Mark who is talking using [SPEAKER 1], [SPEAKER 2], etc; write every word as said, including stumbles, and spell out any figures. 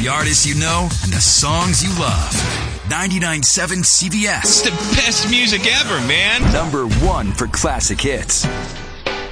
[SPEAKER 1] The artists you know and the songs you love. ninety-nine point seven C B S.
[SPEAKER 2] It's the best music ever, man.
[SPEAKER 1] Number one for classic hits.